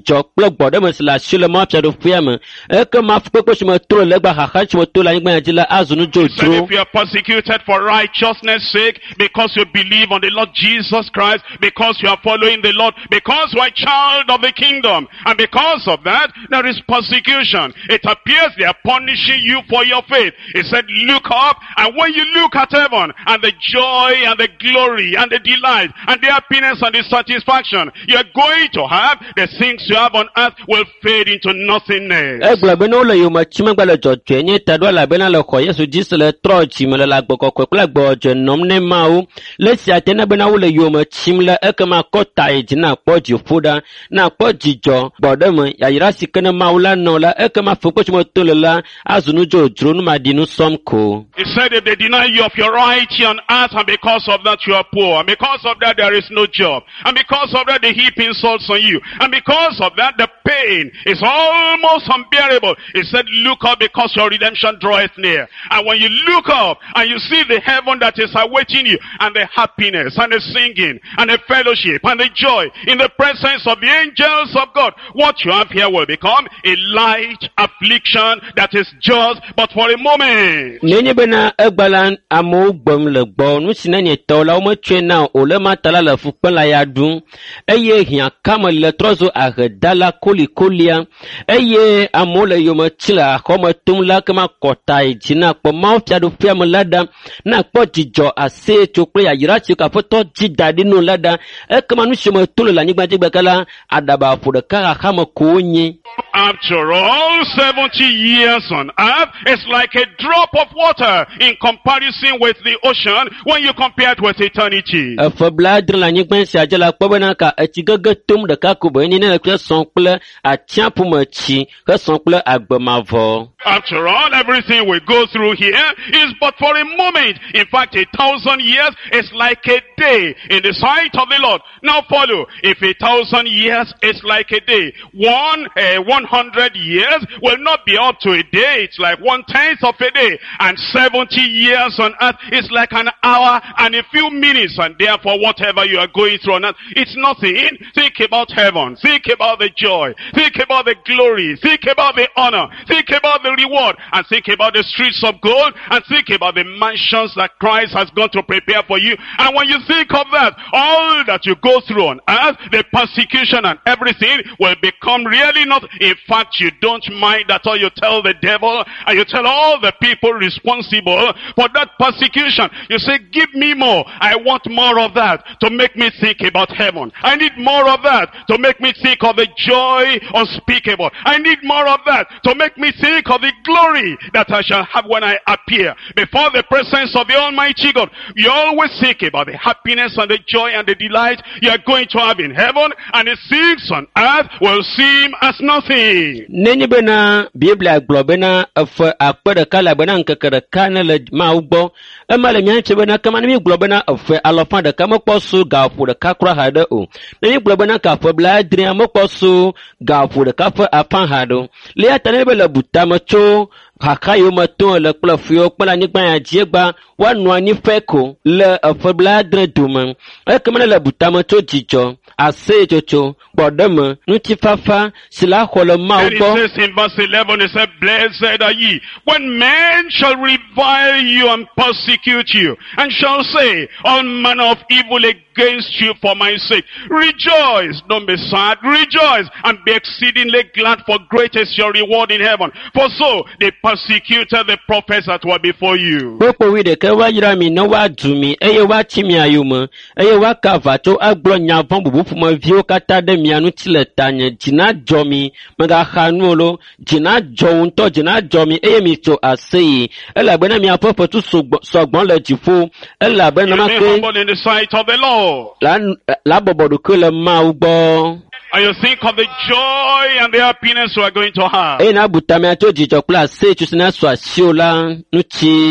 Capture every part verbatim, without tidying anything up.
dzɔ kple gbɔɖeme si le asi le mawufiaɖoƒea me eke ma kpekpe si me to le legba xaxa si me to le anyigba dzi la azu nu Said dzodzro. if you are persecuted for righteousness' sake, because you believe on the Lord Jesus Christ, because you are following the Lord, because you are a child of the kingdom, and because of that, there is persecution. It appears they are punishing you for your faith. He said, look up, and when you look at heaven, and the joy, and the glory, and the delight, and the happiness, and the satisfaction you are going to have, the things you have on earth will fade into nothingness. Egblɔ be ne wole yome tsim gba le dzɔdzɔe nye ta ɖo elabena le xɔ Yesu dzi se le trɔ dzi me le le agbe kɔkɔe kple agbe dzɔe nɔm ne mawo. Le sia te ne bena wole yome tsim le ekema kɔ ta yi dzi na kpɔ dziƒo ɖa, na kpɔ dzidzɔ, gbɔɖeme, yayra si ke ne mawo la nɔ la ekema fekpe si me to le la azu nu dzodzro nu maɖi nu sɔm ko. He said if they deny you of your right here on earth, and because of that you are poor, and because of that there is no job, and because of that they heap insults on you, and because of that the pain is almost unbearable. He said, look up, because your redemption draweth near. And when you look up and you see the heaven that is awaiting you, and the happiness and the singing and the fellowship and the joy in the presence of the angels of God, what you have here will become a light affliction that is just but for a moment. Nenye bena egbala amewo gbem le gbɔ nu si ne nye tɔ la wometsoe na o le ma ta la le fukpe la ya ɖum eye hiã kame le trɔ zo ahedala kolikolia eye amewo le yome tsi le axɔme tom la kema kɔta yi dzi na kpɔ mawufiaɖoƒea me la ɖa na kpɔ dzidzɔ aseyetso kple yayra si ke aƒetɔ dzi da ɖi no la ɖa ekema nu si me to le le anyigba dzi gbeke la aɖaba ƒo ɖeka xaxa me ko wonye. After all, seventy years on earth is like a drop of water in comparison with the ocean when you compare it with eternity. Efe bla adre le anyigba sia dzi la kpɔ bena ka etsi gege tom ɖeka ko be ne ne le kple sɔn kple atsiaƒu me tsi he sɔn kple agbemavɔ. After all, everything we go through here is but for a moment. In fact, a thousand years is like a day in the sight of the Lord. Now follow. If a thousand years is like a day, one, uh, one hundred years will not be up to a day. It's like one tenth of a day. And seventy years on earth is like an hour and a few minutes. And therefore, whatever you are going through on earth, it's nothing. Think about heaven. Think about the joy. Think about the glory. Think about the honor. Think about the reward, and think about the streets of gold, and think about the mansions that Christ has gone to prepare for you. And when you think of that, all that you go through on earth, the persecution and everything will become really not. In fact, you don't mind at all. You tell the devil and you tell all the people responsible for that persecution. You say, give me more. I want more of that to make me think about heaven. I need more of that to make me think of the joy unspeakable. I need more of that to make me think of the glory that I shall have when I appear before the presence of the Almighty God. You always think about the happiness and the joy and the delight you are going to have in heaven, and the things on earth will seem as nothing. Nenye bena Biblia gblɔ bena efe akpe ɖeka la bena ŋkeke ɖeka ne le Mawu gbɔ. Ema le miãtsi bena kema ne mi gblɔ bena efe alɔfa ɖeka mekpɔ so gaƒo ɖeka kura haɖe o. Ne mi gblɔ bena ka efe bla adrea mekpɔ so gaƒo ɖeka ƒe afã haɖe o. Le ya ta ne be le butame tso xaxa yiwo me to le kple fiwo kple anyigba ya dzi gba woanɔ anyi fɛ ko le efe bla adre dome. Ekema ne le butame tso dzidzɔ, aseyetsotso, gbɔɖeme, ŋutifafa si la xɔ le Mawu And it gbɔ. says in verse eleven, it said, blessed are ye, when men shall revile you and persecute you, and shall say all manner of evil against you for my sake. Rejoice, don't be sad, rejoice, and be exceedingly glad, for great is your reward in heaven. For so they persecuted the prophets that were before you. Kpokpo wi ɖeke va yra mi ne woadu mi eye woatsi mia yome eye woaka aʋatso agblɔ nya vɔ̃ bubu ƒomeviwo katã ɖe mia ŋuti le tanye. Dzi nadzɔ mi, megaxa nuwo lo, dzi nadzɔ wo ŋutɔ, dzi nadzɔ mi eye mitso aseye elabena miaƒe fetu sɔgbɔ le dziƒo elabena You may make humble in the sight of the Lord. la la bɔbɔ ɖokui le Mawu gbɔ. And you think of the joy and the happiness you are going to have. Eye na butame atso dzidzɔ kple aseyetso si na sɔ asiwo la ŋuti.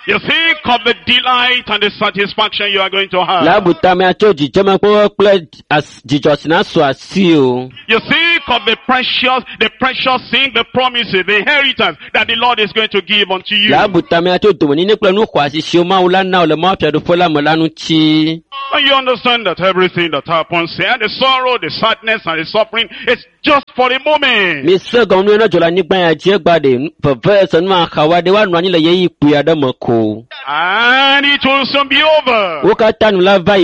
You think of the delight and the satisfaction you are going to have. Labutame acho jijama kpo kple jijo na so asi o. You think of the precious, the precious thing, the promises, the inheritance that the Lord is going to give unto you. Labutame acho domani ne kple nu kwa sisi o ma ula na o le ma pia do fola mo lanu chi. And you understand that everything that happens here, the sorrow, the sadness, and the suffering, it's just for a moment. Mi se gonu na jola ni gba ya je gbade peve se nu akawa de wa nu ani le ye ipu ya de mako. And it will soon be over. O ka tanu la va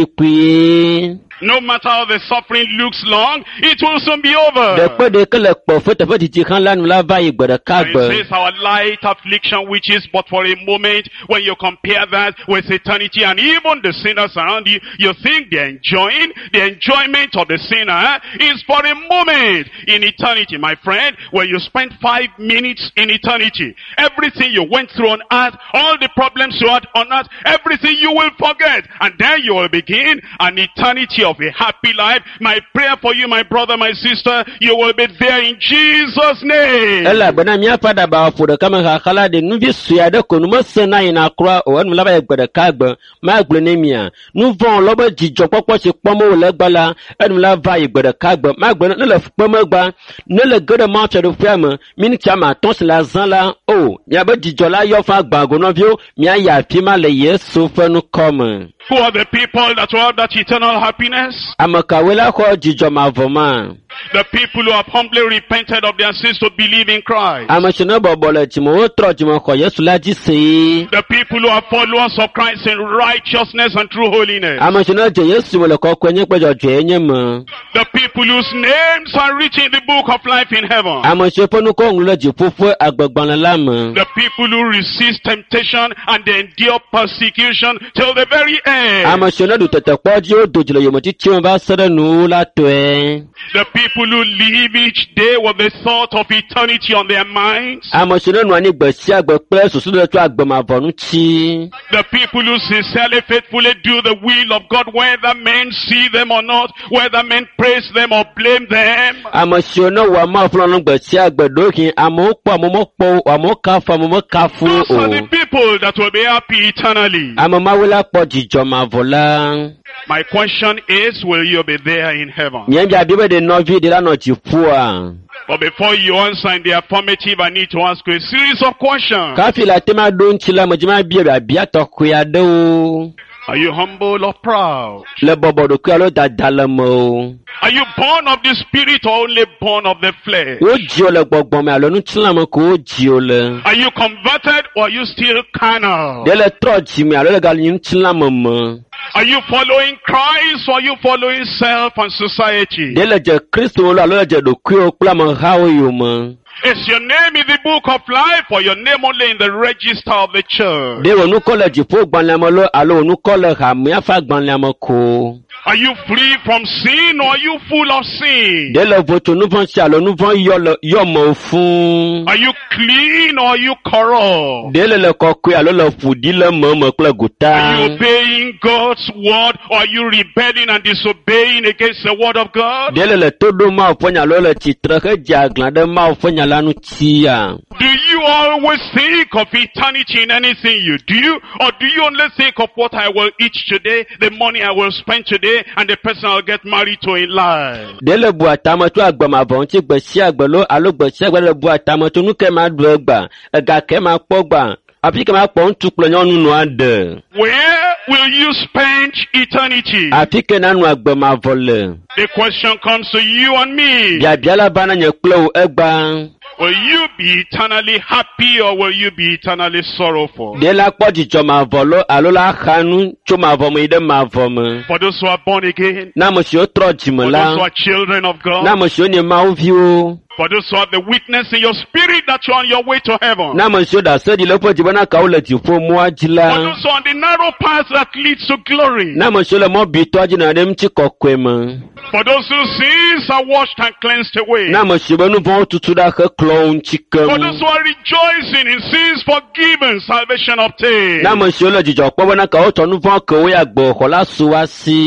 ipu. No matter how the suffering looks long, it will soon be over. De de kele po fete fete ti kan lanu la va igbede kagbe. It says our light affliction, which is but for a moment, when you compare that with eternity, and even the sinners around you, you think they're enjoying the enjoyment of the sinner is for a moment. In eternity, my friend, when you spend five minutes in eternity, everything you went through on earth, all the problems you had on earth, everything you will forget, and then you will begin an eternity of of a happy life. My prayer for you, my brother, my sister, you will be there in Jesus' name. Ela bana mi afada ba fu de kama ka kala de nu bi suya de ko nu mo sena ina kura o nu la ba egbe de kagbe ma gble ne mia nu von lo ba jijo popo se pomo le gbala enu la va egbe de kagbe ma gbe ne le pomo gba ne le gede ma che do fiam min chama ton se la zan la o ya ba jijo la yo fa gbago no bio mi aya fi ma le Yesu fe nu come. Who are the people that will have that eternal happiness? Amakawela ko jijo mavoma. The people who have humbly repented of their sins to believe in Christ. Amashina bobole timo otro timo ko Yesu la ji se. The people who are followers of Christ in righteousness and true holiness. Amashina je Yesu mo le ko kwenye pejo je enyem. The people whose names are written in the book of life in heaven. Amashe ponu ko nlo ji fufu agbagban lam. The people who resist temptation and they endure persecution till the very end. Amashina du tete poji o dojile yomo ti chimo ba sere nu la toe. The people who live each day with the thought of eternity on their minds. Amashina nu ani gbe si agbe pe susu le to agbe ma vonu chi. The people who sincerely, faithfully do the will of God, whether men see them or not, whether men praise them or blame them. Amashina wa ma fulonu gbe si agbe dokin amo po amo po amo kafu amo kafu o. Those are the people that will be happy eternally. Amama wela po jijo ma vola. My question is, will you be there in heaven? Nyambia bibe de novi de la no chifua. But before you answer in the affirmative, I need to ask you a series of questions. Kafi la tema don chila mojima biya biya to kuya do. Are you humble or proud? Le bobo do kuya lo da dalamo. Are you born of the spirit or only born of the flesh? O jio le gbogbo me alo nu chila mo ko jio le. Are you converted or are you still carnal? De le trochi me alo le gal yin chila mo. Are you following Christ or are you following self and society? De le je Kristo lo alo le je do kuyo kula mo hawo yo mo. Is your name in the book of life or your name only in the register of the church? De wonu college fo gbanle mo lo alo wonu college ha mi afa gbanle mo ko. Are you free from sin or are you full of sin? De le voto nu von alo nu von yo lo yo mo fun. Are you clean or are you corrupt? De le le kokwe alo le fudi le mo mo kle guta. Are you obeying God's word or are you rebelling and disobeying against the word of God? De le le todo ma fonya lo le titre ke jaglan de ma fonya lanu tia. Do you always think of eternity in anything you do, or do you only think of what I will eat today, the money I will spend today, and the person I'll get married to in life? De le bu atama to agba ma bon ti gbe si agba lo alo gbe si agba le bu atama to nu ke ma du egba ega ke ma pogba afi ke ma po ntu plo nyonu nu ade. Where will you spend eternity? Afi ke na nu agba ma vole. The question comes to you and me. Bia bia la bana nye klo egba. Will you be eternally happy or will you be eternally sorrowful? De la po jijo ma volo alo la khanu cho ma vomo ide ma vomo. For those who are born again, na mo si o tro jimo for la. those who are children of God, na mo si o ni ma o vi o. for those who have the witness in your spirit that you're on your way to heaven. na mo si o da se di le po ti bana ka o le ti fo mo For ajila. those who are on the narrow path that leads to glory. na mo si o le mo bi to ajina dem ti kokwe mo. For those whose sins are washed and cleansed away. na mo si o nu von tutu da ke klo un For chikam. those who are rejoicing in sins forgiven, salvation obtained. na mo si o le jijo po bana ka o to nu von ke we agbo ko la su wa si.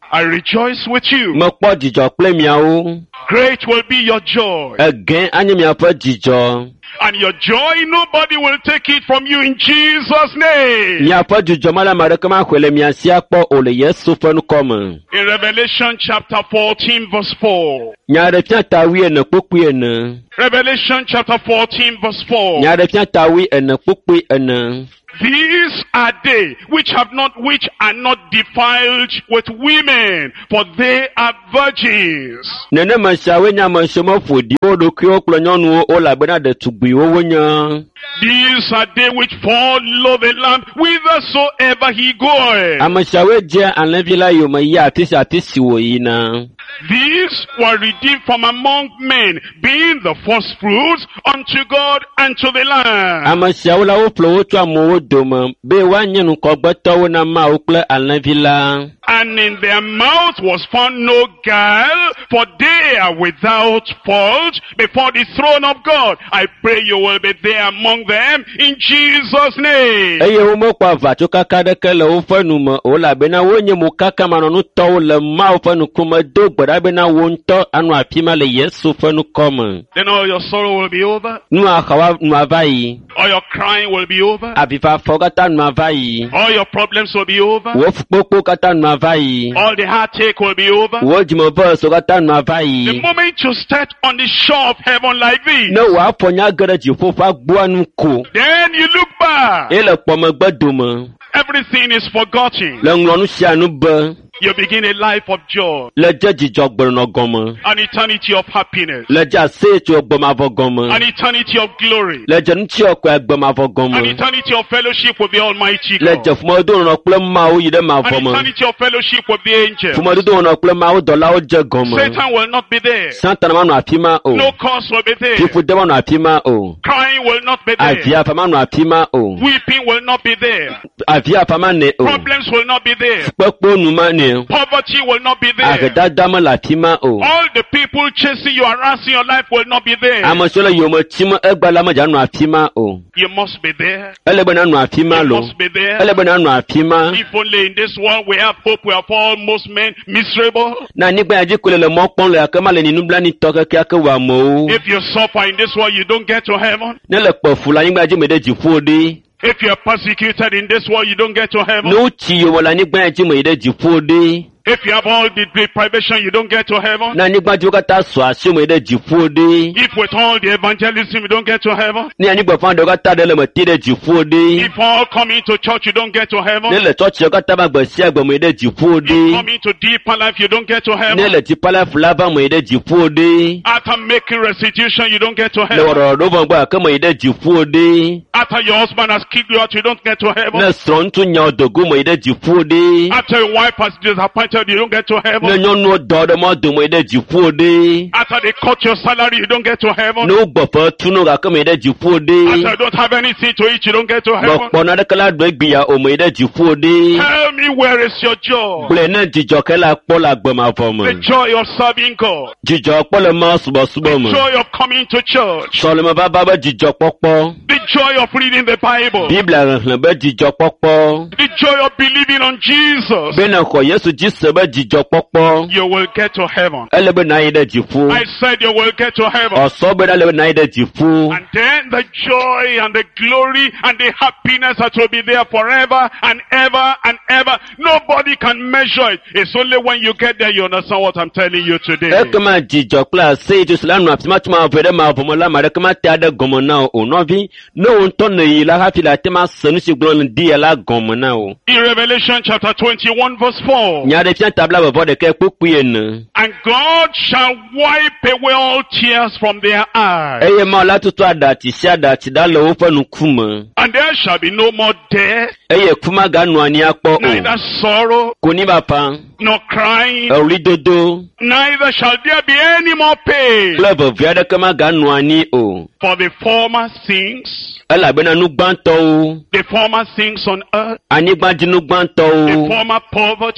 I rejoice with you. Mekpɔ dzidzɔ kple miawo. Great will be your joy. Egẽ anye miaƒe dzidzɔ. And your joy, nobody will take it from you in Jesus' name. Miaƒe dzidzɔ mele ame aɖeke maxɔe le mia si akpɔ o le Yesu ƒe nukɔme. In Revelation chapter fourteen verse four. Nya ɖe fia tawi ene kpukpui ene. Revelation chapter fourteen verse four. Nya ɖe fia tawi ene kpukpui ene. These are they which have not, which are not defiled with women, for they are virgins. Nenema siawoe nye ame siwo meƒo ɖi wo ɖokuiwo kple nyɔnuwo o elabena ɖetugbiwo wonye. These are they which follow the Lamb whithersoever he goeth. Ame siawoe dze alẽvi la yome yi afi sia afi si wòyina. These were redeemed from among men, being the first fruits unto God and to the Lamb. Ame siawo la woƒle wo tso amewo dome be woanye ŋkɔgbetɔwo na Mawu kple alẽvi la. And in their mouth was found no guile, for they are without fault before the throne of God. I pray you will be there among them in Jesus' name. Eye womekpɔ aʋatsokaka ɖeke le woƒe nu me o elabena wonye mokakamanɔnutɔwo le Mawu ƒe ŋkume do gbe ɖa bena wo ŋutɔ anɔ afi ma le Yesu ƒe nukɔme. Then all your sorrow will be over. Nu axawo nu ava yi. All your crying will be over. Avifafawo katã nu ava yi. All your problems will be over. Wo fukpokpo katã nu ava yi. All the heartache will be over. Wo dzimevɔso katã nu ava yi. The moment you start on the shore of heaven like this, ne wò afɔ nya ge ɖe dziƒo ƒe agboa nu ko. then you look back. Ye le kpɔmegbe dome. Everything is forgotten. Le ŋlɔ nu sia nu be. You begin a life of joy. Le dze dzidzɔ gbenɔ gɔme. An eternity of happiness. Le dze ase tso gbemavɔ gɔme. An eternity of glory. Le dze nutsiɔkɔe gbemavɔ An gɔme. eternity of fellowship with the Almighty Le God. dze fumedonɔ kple Mawu yi ɖe mavɔ An me. eternity of fellowship with the angels. Fumedonɔ kple Mawu dɔlawo dze gɔme. Satan will not be there. Satan manɔ afi ma o. No curse will be there. Fifude manɔ afi ma o. Crying will not be Avi there. afa manɔ afi ma o. Weeping will not be there. Avi afa ma ne o. Problems will not be there. Kpekpo nu ma ne. Poverty will not be there. Ahedada me le afi ma o. All the people chasing you, harassing your life will not be there. Ame siwo le yome tsim egbe la medza nɔ afi ma o. You must be there. Ele be nanɔ afi ma You lo. must be there. Ele be nanɔ afi ma. If only in this world we have hope, we have almost men miserable. Na anyigba ya dzi ko le le mɔ kpɔm le gake ma le ninublanitɔ kekeake wɔ amewo. If you suffer in this world, you don't get to heaven. Ne le kpɔfu le anyigba dzi me ɖe dziƒo ɖe. If you are persecuted in this world, you don't get to heaven. Ne wotsi yome le anyigba ya dzi me yi ɖe dziƒo ɖe. If you have all the deprivation, you don't get to heaven. Na anyigba dziwo katã sɔ asi me yi ɖe dziƒo ɖe. If with all the evangelism, you don't get to heaven. Ne anyigba fã ɖewo katã ɖe le me te ɖe dziƒo ɖe. If all coming to church, you don't get to heaven. Ne le tsɔtsiwo katã va gbe sia gbe me yi ɖe dziƒo If ɖe. coming to deeper life, you don't get to Ne heaven. le tipala fula va me yi ɖe dziƒo ɖe. After making restitution, you don't get to Le heaven. wɔɖɔɖɔ vɔ gbe gake me yi ɖe dziƒo ɖe. After your husband has kicked you out, you don't get to heaven. Ne srɔ̃ŋutsu nya dogo me yi ɖe dziƒo ɖe. After your wife has disappointed you, you don't get to heaven. Ne nyɔnuwo dɔ ɖe mɔ dome yi ɖe dziƒo ɖe. After they cut your salary, you don't get to heaven. Ne wogbɔƒe tu no gake me yi ɖe dziƒo After ɖe. you don't have anything to eat, you don't get to heaven. Mekpɔ naɖeke la ɖo egbia o me yi ɖe dziƒo ɖe. Tell me, where is your joy? Gblɔe ne dzidzɔ ke la kpɔ le agbemavɔ The me. joy of serving God. Dzidzɔ kpɔ le ma subɔsubɔ The me. joy of coming to church. Sɔleme vava be dzidzɔkpɔkpɔ. The joy of reading the Bible. Biblia xexlẽ be dzidzɔkpɔkpɔ. The joy of believing on Jesus. Be ne xɔ Yesu dzi se be dzidzɔkpɔkpɔ. You will get to heaven. Ele be na yi ɖe dziƒo. I said you will get to heaven. Ɔsɔ be ɖa le be na yi ɖe dziƒo. And then the joy and the glory and the happiness that will be there forever and ever and ever. Nobody can measure it. It's only when you get there you understand what I'm telling you today. Ekema dzidzɔ kple ase to si la nɔ afi ma tuma ave ɖe ma avɔ me la ma ɖeke ma te aɖe gɔme na o. O nɔvi ne wo ŋutɔ ne yi la hafi la te ma se nu si gblɔ le di ya la gɔme na o. In Revelation chapter twenty-one verse four. Nya ɖe fia tabla vevɔ ɖeke kpukpui ene. And God shall wipe away all tears from their eyes. Eye ma la tutu aɖatsi si aɖatsi ɖa le woƒe ŋkume. And there shall be no more death, Eye ku maganɔ anyi akpɔ neither o. sorrow, Konyi bapa. nor crying, Ɣlidodo. neither shall there be any more pain. Kple vevia ɖeke maganɔ anyi o. For the former things, Elabena nu gbãtɔwo. the former things on earth, Anyigba dzi nu the gbãtɔwo. former poverty,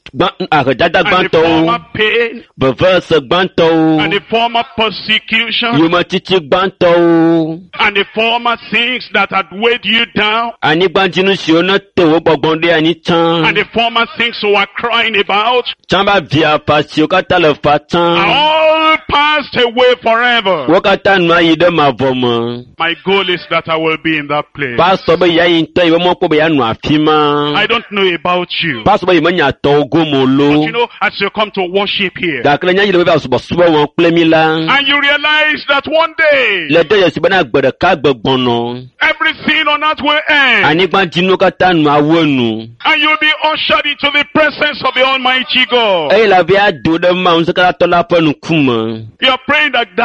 ahedzada and the gbãtɔwo, former pain, vevese gbãtɔwo, and the former persecution, yometiti gbãtɔwo, and the former things that had weighed you down, anyigbãdzinu siwo ne te wo gbɔgbɔ ɖe anyi tsã, and the former things you were crying about, tsã ba via fa siwo katã le fa are tsã, all passed away forever. wo katã nɔ anyi ɖe mavɔ me. My goal is that I will be in that place. Pastor be yayi ntɔ yi be mɔkpɔ be yanɔ afi ma. I don't know about you, Pastor be yi menya tɔwo gomo but lo. you know, as you come to worship here, Gake le nyayi le be asubɔsubɔ wɔn kple mi la. and you realize that one day, Le de yesi bena gbe ɖeka gbe gbɔnɔ. everything on earth will end, Anyigbadzinuwo katã nu awo nu. and you'll be ushered into the presence of the Almighty God. Eye la be ado ɖe Mawu Ŋusẽkatãtɔ la ƒe ŋkume. You're praying that